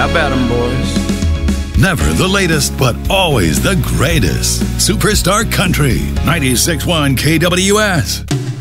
How about them, boys? Never the latest, but always the greatest. Superstar Country, 96.1 KWS.